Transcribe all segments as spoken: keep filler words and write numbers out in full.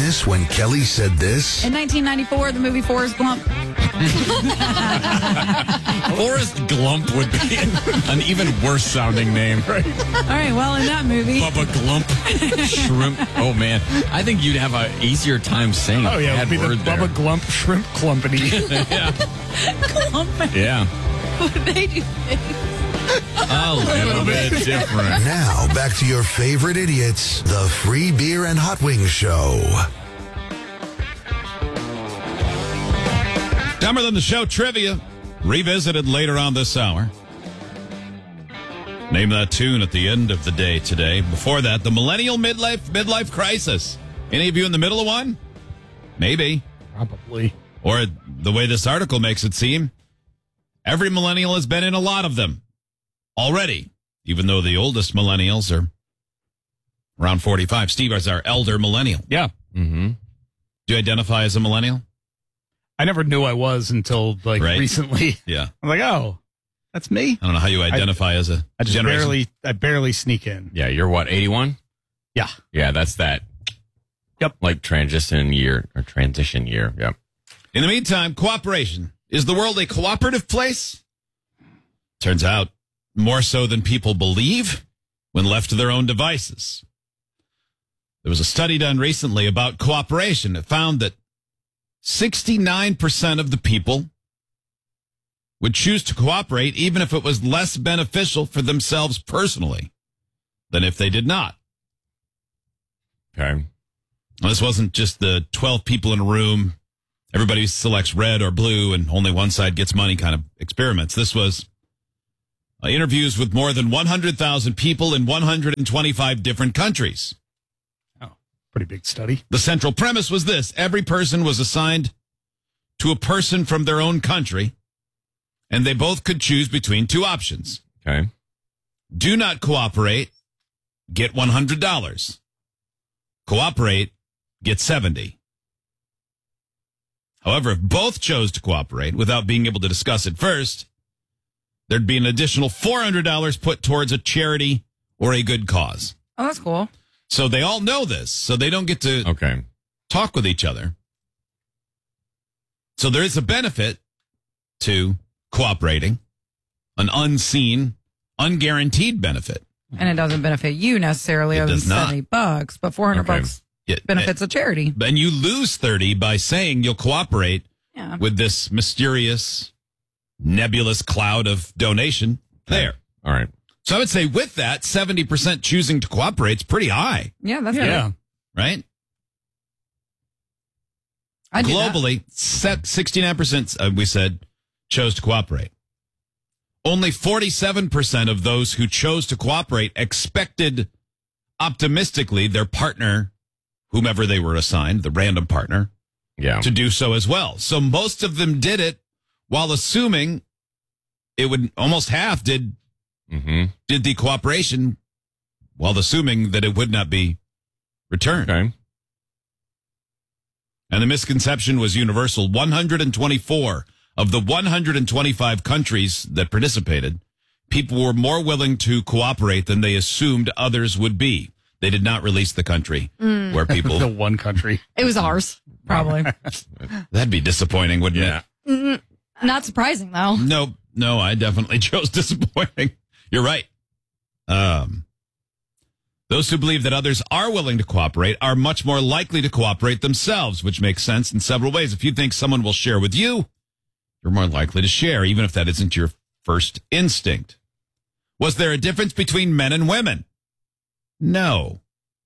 this when Kelly said this? In nineteen ninety-four, the movie Forrest Gump. Forrest Glump would be an even worse sounding name. Right. All right, well, in that movie. Bubba Glump. Shrimp. Oh, man. I think you'd have an easier time saying Oh, yeah. It that would be the word there. Bubba Glump Shrimp Clumpany. Yeah. Clumpany. Yeah. They do A little bit different. Now, back to your favorite idiots, the Free Beer and Hot Wings Show. Dumber Than the Show trivia, revisited later on this hour. Name that tune at the end of the day today. Before that, the millennial midlife midlife crisis. Any of you in the middle of one? Maybe. Probably. Or the way this article makes it seem, every millennial has been in a lot of them already, even though the oldest millennials are around forty-five. Steve is our elder millennial. Yeah. Mm-hmm. Do you identify as a millennial? I never knew I was until like Right. recently. Yeah. I'm like, oh, that's me. I don't know how you identify as a I just generation. barely, I barely sneak in. Yeah, you're what, eighty-one? Yeah. Yeah, that's that. Yep. Like transition year or transition year. Yep. In the meantime, cooperation. Is the world a cooperative place? Turns out, more so than people believe when left to their own devices. There was a study done recently about cooperation. It found that sixty-nine percent of the people would choose to cooperate even if it was less beneficial for themselves personally than if they did not. Okay. Now, this wasn't just the twelve people in a room, everybody selects red or blue and only one side gets money kind of experiments. This was uh, interviews with more than one hundred thousand people in one hundred twenty-five different countries. Oh, pretty big study. The central premise was this. Every person was assigned to a person from their own country, and they both could choose between two options. Okay. Do not cooperate, get one hundred dollars. Cooperate, get seventy. However, if both chose to cooperate without being able to discuss it first, there'd be an additional four hundred dollars put towards a charity or a good cause. Oh, that's cool. So they all know this, so they don't get to Okay. talk with each other. So there is a benefit to cooperating, an unseen, unguaranteed benefit. And it doesn't benefit you necessarily It other than does not. seventy bucks, but four hundred Okay. bucks Yeah, benefits a charity. And you lose thirty by saying you'll cooperate Yeah. with this mysterious, nebulous cloud of donation there. All right. So I would say with that, seventy percent choosing to cooperate is pretty high, Yeah, that's Yeah. good. right? I do that. Globally, set sixty-nine percent, uh, we said, chose to cooperate. Only forty-seven percent of those who chose to cooperate expected optimistically their partner, whomever they were assigned, the random partner, Yeah. to do so as well. So most of them did it while assuming it would, almost half did Mm-hmm. did the cooperation while assuming that it would not be returned. Okay. And the misconception was universal. one hundred twenty-four of the one hundred twenty-five countries that participated, people were more willing to cooperate than they assumed others would be. They did not release the country where The people... one country. It was ours, probably. That'd be disappointing, wouldn't Yeah. Mm, Not surprising, though. it? No, no, I definitely chose disappointing. You're right. Um, those who believe that others are willing to cooperate are much more likely to cooperate themselves, which makes sense in several ways. If you think someone will share with you, you're more likely to share, even if that isn't your first instinct. Was there a difference between men and women? No.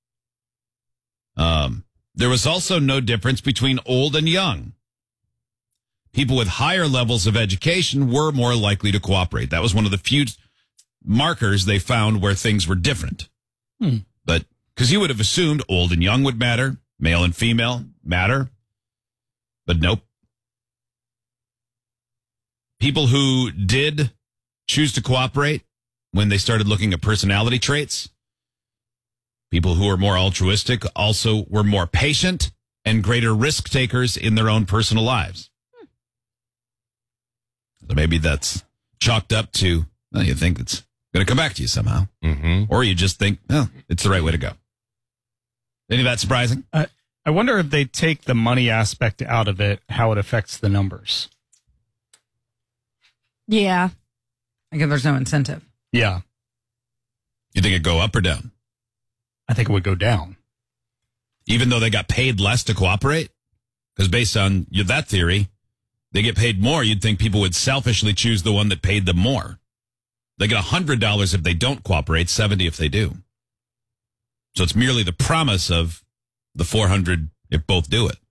Um, there was also no difference between old and young. People with higher levels of education were more likely to cooperate. That was one of the few markers they found where things were different. Hmm. But because you would have assumed old and young would matter, male and female matter, but nope. People who did choose to cooperate when they started looking at personality traits, people who were more altruistic also were more patient and greater risk takers in their own personal lives. So maybe that's chalked up to, well, you think it's going to come back to you somehow. Mm-hmm. Or you just think, oh, it's the right way to go. Any of that surprising? Uh, I wonder if they take the money aspect out of it, how it affects the numbers. Yeah. Like if there's no incentive. Yeah. You think it'd go up or down? I think it would go down. Even though they got paid less to cooperate? Because based on your- that theory, they get paid more. You'd think people would selfishly choose the one that paid them more. They get one hundred dollars if they don't cooperate, seventy if they do. So it's merely the promise of the four hundred if both do it.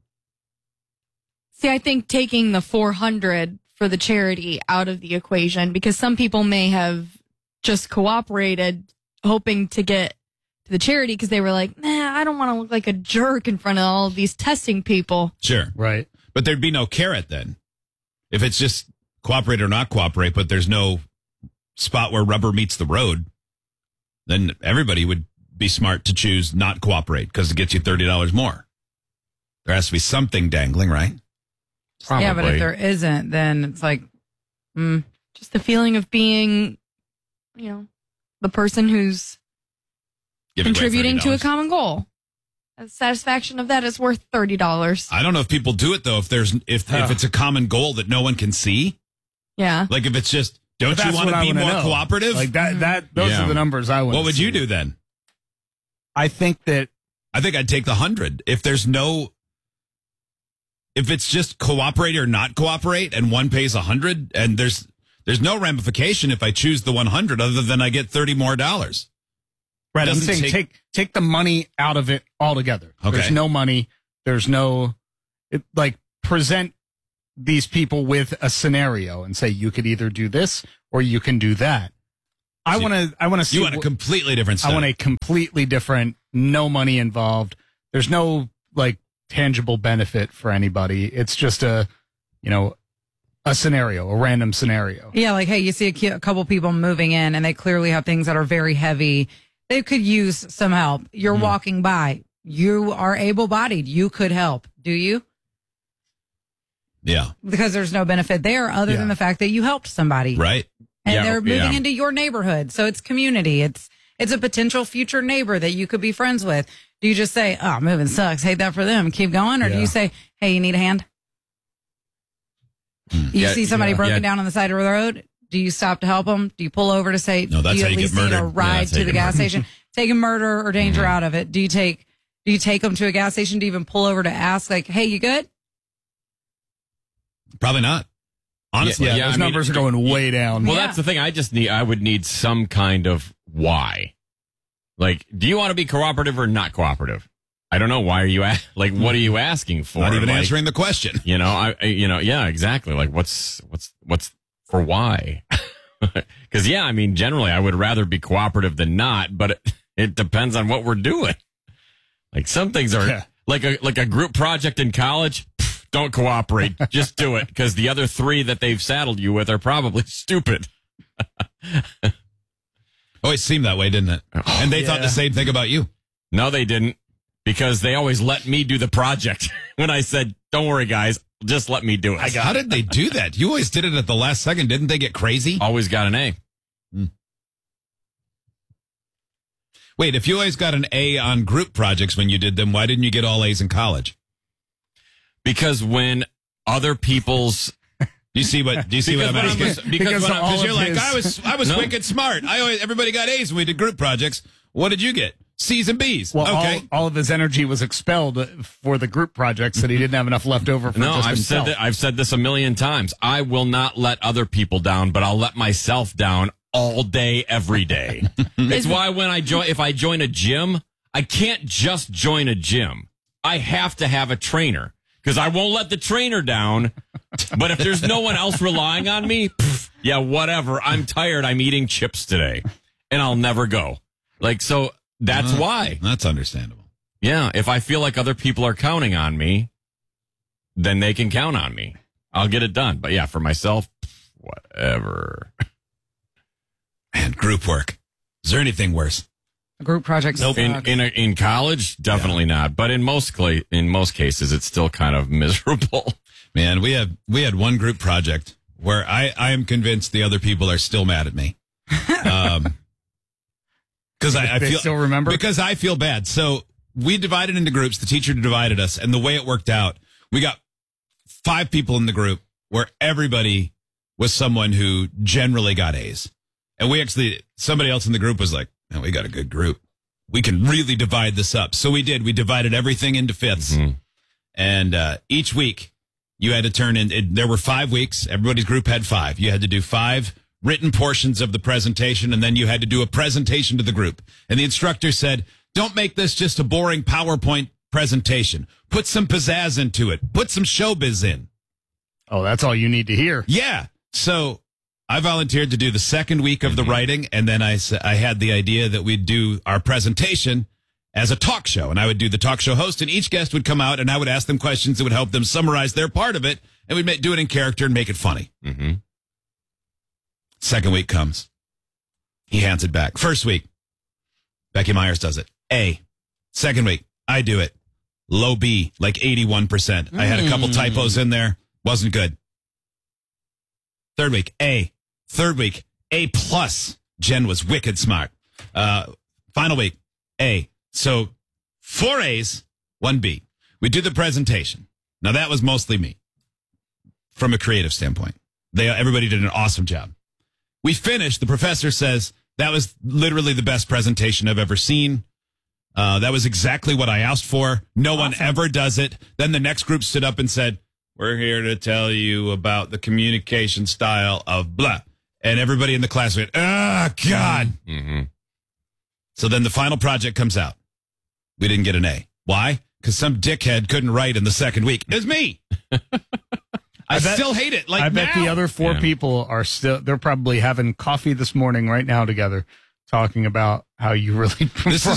See, I think taking the four hundred for the charity out of the equation, because some people may have just cooperated hoping to get to the charity because they were like, nah, I don't want to look like a jerk in front of all of these testing people. Sure. Right. But there'd be no carrot then. If it's just cooperate or not cooperate, but there's no spot where rubber meets the road, then everybody would be smart to choose not cooperate because it gets you thirty dollars more. There has to be something dangling, right? Probably. Yeah, but if there isn't, then it's like, mm, Just the feeling of being, you know, the person who's Give away contributing to a thirty dollars. common goal. The satisfaction of that is worth thirty dollars. I don't know if people do it though. If there's if Huh. if it's a common goal that no one can see, Yeah. like if it's just don't But you that's want what to I be wanna more know. cooperative? Like that, that, those Yeah. are the numbers I want. what would you do then? I think that I think I'd take the hundred. If there's no, if it's just cooperate or not cooperate, and one pays a hundred, and there's there's no ramification if I choose the one hundred, other than I get thirty more dollars. Right, I'm Doesn't saying take- take, take the money out of it altogether. Okay. There's no money. There's no, it, like, present these people with a scenario and say you could either do this or you can do that. I So want to. I want to see. You want a wh- completely different. I Study. want a completely different. No money involved. There's no like tangible benefit for anybody. It's just a, you know, a scenario, a random scenario. yeah, like, hey, you see a, cu- a couple people moving in and they clearly have things that are very heavy. They could use some help. You're walking by. You are able bodied. You could help. Do you? Yeah. Because there's no benefit there other Yeah. than the fact that you helped somebody. Right. And Yeah, they're moving yeah. into your neighborhood. So it's community. It's it's a potential future neighbor that you could be friends with. Do you just say, oh, moving sucks, hate that for them, keep going? Or do Yeah. you say, hey, you need a hand? You Yeah, see somebody yeah, broken yeah. down on the side of the road? Do you stop to help them? Do you pull over to say, No, that's do you how at you get least need a murdered. Yeah, ride that's how to you the get gas murdered. station? Taking murder or danger Mm-hmm. out of it. Do you take do you take them to a gas station? Do you even pull over to ask, like, hey, you good? Probably not. Honestly. Yeah, Yeah, those I mean, numbers are going way down. Well, Yeah. that's the thing. I just need, I would need some kind of why. Like, do you want to be cooperative or not cooperative? I don't know. Why are you, a- like, what are you asking for? Not even Like, answering the question. You know, I, I- you know, yeah, exactly. Like, what's, what's, what's for why? Because, yeah, I mean, generally, I would rather be cooperative than not, but it, it depends on what we're doing. Like, some things are Yeah. like a like a group project in college. pff, Don't cooperate. Just do it because the other three that they've saddled you with are probably stupid. Always seemed that way, didn't it? And they thought the same thing about you. No, they didn't, because they always let me do the project. When I said, "Don't worry, guys, just let me do it," How did they do that? You always did it at the last second. Didn't they get crazy? always got an A. Wait, if you always got an A on group projects when you did them, why didn't you get all A's in college? Because when other people's Do you see what? Do you see what I'm Because when I asking? was- because Because when I- all Because of you're like, his- I was, I was No. wicked smart. I always, everybody got A's when we did group projects. What did you get? C's and B's. Well, okay. all, all of his energy was expelled for the group projects that he didn't have enough left over for No, just I've himself. said that. I've said this a million times. I will not let other people down, but I'll let myself down all day, every day. It's why when I join, if I join a gym, I can't just join a gym. I have to have a trainer because I won't let the trainer down. But if there's no one else relying on me, pff, yeah, whatever. I'm tired. I'm eating chips today, and I'll never go. Like, so that's Uh, why. That's understandable. Yeah, if I feel like other people are counting on me, then they can count on me. I'll get it done. But yeah, for myself, whatever. Man, group work. Is there anything worse? Group projects. In suck. in, a, in college, definitely not. But in most cla- in most cases, it's still kind of miserable. Man, we had we had one group project where I, I am convinced the other people are still mad at me. Um, because I, I They feel still remember? because I feel bad. So we divided into groups. The teacher divided us. And the way it worked out, we got five people in the group where everybody was someone who generally got A's. And we actually, somebody else in the group was like, man, we got a good group. We can really divide this up. So we did. We divided everything into fifths. Mm-hmm. And uh, each week, you had to turn in, it, there were five weeks. Everybody's group had five. You had to do five written portions of the presentation, and then you had to do a presentation to the group. And the instructor said, don't make this just a boring PowerPoint presentation. Put some pizzazz into it. Put some showbiz in. Oh, that's all you need to hear. Yeah. So I volunteered to do the second week of the writing, and then I, I had the idea that we'd do our presentation as a talk show, and I would do the talk show host, and each guest would come out, and I would ask them questions that would help them summarize their part of it, and we'd make, do it in character and make it funny. Mm-hmm. Second week comes. He hands it back. First week, Becky Myers does it. A. Second week, I do it. Low B, like eighty-one percent. Mm. I had a couple typos in there. Wasn't good. Third week, A. Third week, A plus. Jen was wicked smart. Uh, final week, A. So four A's, one B. We do the presentation. Now that was mostly me from a creative standpoint. They everybody did an awesome job. We finished. The professor says that was literally the best presentation I've ever seen. Uh, that was exactly what I asked for. No awesome. one ever does it. Then the next group stood up and said, we're here to tell you about the communication style of blah. And everybody in the class went, oh, God. Mm-hmm. So then the final project comes out. We didn't get an A. Why? Because some dickhead couldn't write in the second week. It was me. I, I bet, still hate it. Like I bet now. the other four yeah. people are still, they're probably having coffee this morning right now together, talking about how you really This is